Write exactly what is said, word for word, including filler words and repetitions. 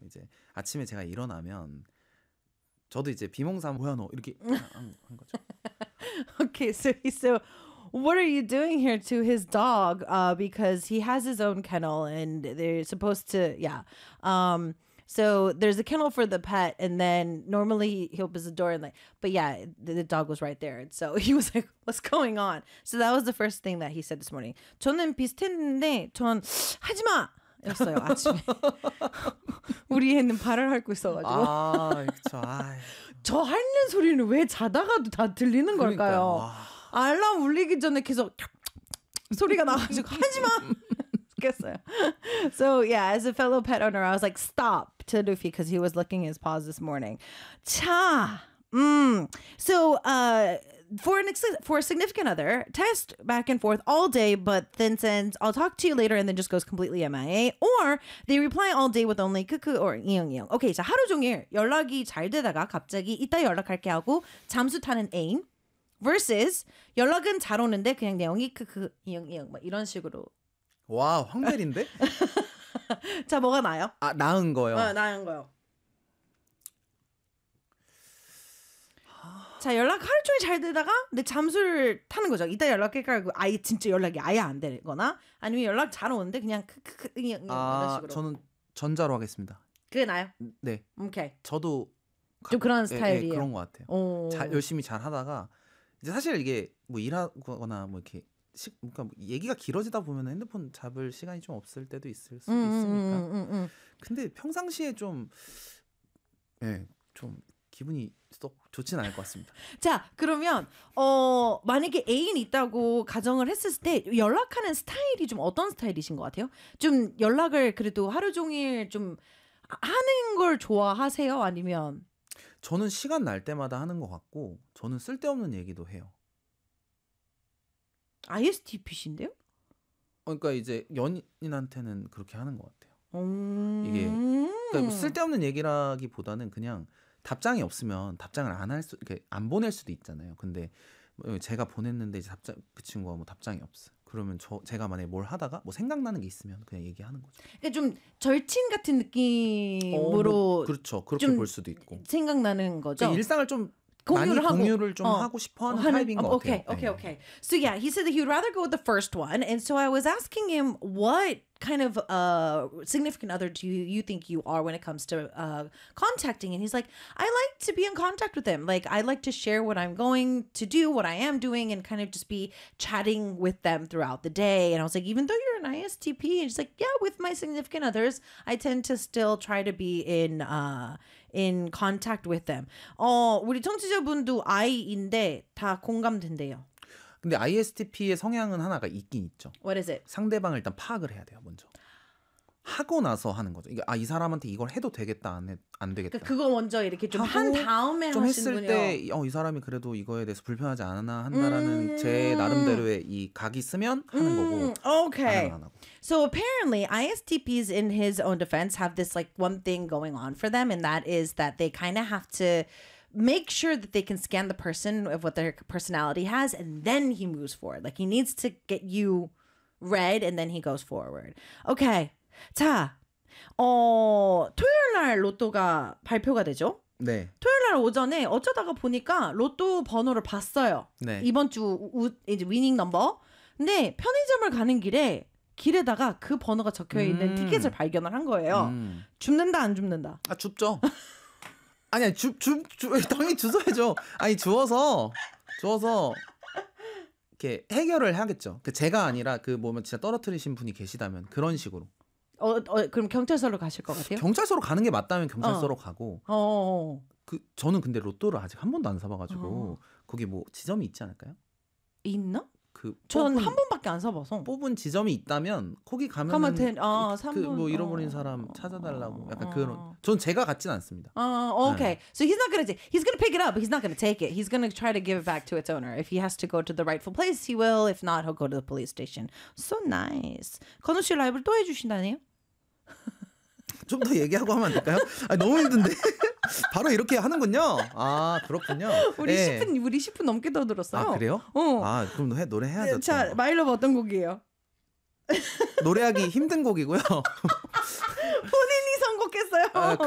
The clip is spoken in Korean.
이제 아침에 제가 일어나면 저도 이제 비몽사몽 뭐야 너 이렇게 한, 한 거죠. Okay, so so what are you doing here to his dog? Uh, because he has his own kennel and they're supposed to, yeah. Um, so there's a kennel for the pet, and then normally he opens the door and like, but yeah, the, the dog was right there, and so he was like, "What's going on?" So that was the first thing that he said this morning. 저는 비슷했는데 전 하지 마. 이랬어요 아침에. 우리 애는 발을 핥고 있어가지고. 아, 그렇죠. 저 핥는 소리는 왜 자다가도 다 들리는 걸까요? 와. 알람 울리기 전에 계속 소리가 나가지고 하지 마. 겠어요. So yeah, as a fellow pet owner, I was like, stop to Luffy because he was licking his paws this morning. 차. Mm. So uh, for an ex- for a significant other, text back and forth all day, but then sends "I'll talk to you later" and then just goes completely M I A. Or they reply all day with only 크크 or 이응이응. Okay, 자 하루 종일 연락이 잘 되다가 갑자기 이따 연락할게 하고 잠수 타는 애인. Versus 연락은 잘 오는데 그냥 내용이 크크 이응이응 막 이런 식으로. 와, 황벨인데? 자, 뭐가 나아요? 아, 나은 거요. 어, 나은 거요. 자, 연락 하루 종일 잘 되다가 내 잠수를 타는 거죠. 이따 연락할까 하고 아예 진짜 연락이 아예 안 되거나 아니면 연락 잘 오는데 그냥 크크크 이런 아, 식으로. 저는 전자로 하겠습니다. 그게 나요? 네. 오케이. 저도 좀 그런 예, 스타일이에요. 예, 그런 것 같아요. 오. 잘 열심히 잘 하다가 이제 사실 이게 뭐 일하거나 뭐 이렇게 시, 그러니까 뭐 얘기가 길어지다 보면 핸드폰 잡을 시간이 좀 없을 때도 있을 수도 음, 있으니까. 음, 음, 음. 근데 평상시에 좀 예, 좀 기분이 썩 좋진 않을 것 같습니다. 자, 그러면 어 만약에 애인 있다고 가정을 했을 때 연락하는 스타일이 좀 어떤 스타일이신 것 같아요? 좀 연락을 그래도 하루 종일 좀 하는 걸 좋아하세요? 아니면 저는 시간 날 때마다 하는 것 같고 저는 쓸데없는 얘기도 해요. 아이에스티피신데요? 그러니까 이제 연인한테는 그렇게 하는 것 같아요. 음... 이게 그러니까 뭐 쓸데없는 얘기라기보다는 그냥 답장이 없으면 답장을 안 할 수, 이렇게 안 보낼 수도 있잖아요. 근데 제가 보냈는데 이제 답장 그 친구가 뭐 답장이 없어. 그러면 저 제가 만약에 뭘 하다가 뭐 생각나는 게 있으면 그냥 얘기하는 거죠. 그러니까 좀 절친 같은 느낌으로 어, 뭐, 그렇죠. 그렇게 볼 수도 있고. 생각나는 거죠. 그러니까 일상을 좀 공유를 많이 하고. 공유를 좀 어. 하고 싶어하는 하는, 타입인 것 같아요. Okay, okay, okay. So yeah, he said that he would rather go with the first one, and so I was asking him what kind of uh significant other do you, you think you are when it comes to uh contacting, and he's like, I like to be in contact with them. Like I like to share what I'm going to do, what I am doing, and kind of just be chatting with them throughout the day. And I was like, even though you're an I S T P, and she's like, yeah, with my significant others, I tend to still try to be in uh in contact with them. 어, 우리 청취자분도 I인데 다 공감된대요. 근데 아이에스티피의 성향은 하나가 있긴 있죠. What is it? 상대방을 일단 파악을 해야 돼요, 먼저. 하고 나서 하는 거죠. 이게 아, 이 사람한테 이걸 해도 되겠다, 안, 해, 안 되겠다. 그러니까 그거 먼저 이렇게 좀 한 다음에 좀 하시는군요. 했을 때, 어, 이 사람이 그래도 이거에 대해서 불편하지 않나 한다라는 음~ 제 나름대로의 이 각이 있으면 하는 음~ 거고. Okay. 안 하고. So apparently I S T Ps in his own defense have this like one thing going on for them, and that is that they kind of have to make sure that they can scan the person of what their personality has, and then he moves forward. Like he needs to get you read, and then he goes forward. Okay. 자, 어, 토요일 날 로또가 발표가 되죠? 네. 토요일 날 오전에 어쩌다가 보니까 로또 번호를 봤어요. 네. 이번 주 우, 이제 위닝 넘버. 근데 편의점을 가는 길에 길에다가 그 번호가 적혀 있는 음. 티켓을 발견을 한 거예요. 음. 줍는다 안 줍는다? 아, 줍죠. 아니야, 주, 주, 주, 당연히 주워야죠. 아니, 주워서, 주워서, 이렇게 해결을 하겠죠. 그 제가 아니라 그 뭐면 진짜 떨어뜨리신 분이 계시다면 그런 식으로. 어, 어, 그럼 경찰서로 가실 것 같아요? 경찰서로 가는 게 맞다면 경찰서로 어. 가고. 어. 그 저는 근데 로또를 아직 한 번도 안 사봐가지고 어. 거기 뭐 지점이 있지 않을까요? 있나? 그 전 한 번밖에 안 사봐서. 뽑은 지점이 있다면 거기 가면 가면 된, 아, 그 뭐 잃어버린 어. 사람 찾아달라고 약간 어. 그런. 전 제가 갖진 않습니다. 어, uh, okay. 네. So he's not gonna take. He's gonna pick it up, but he's not gonna take it. He's gonna try to give it back to its owner. If he has to go to the rightful place, he will. If not, he'll go to the police station. So nice. 건우 씨 라이브를 또 해주신다네요? 좀 더 얘기하고 하면 안 될까요? 아, 너무 힘든데. 바로 이렇게 하는군요. 아, 그렇군요. 우리 네. 십 분 우리 십 분 넘게 더 들었어요. 아, 그래요? 어. 아, 그럼 해, 노래 해야죠. 자, 마일러브 어떤 곡이에요? 노래하기 힘든 곡이고요. 본인이 선곡했어요. 아, 그,